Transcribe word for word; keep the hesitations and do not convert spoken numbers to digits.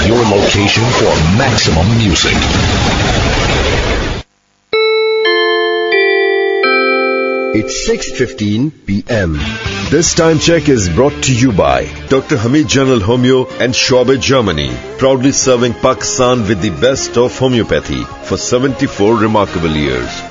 your location for maximum music. It's six fifteen p.m. This time check is brought to you by Doctor Hamid General Homeo and Shobe, Germany, proudly serving Pakistan with the best of homeopathy for seventy-four remarkable years.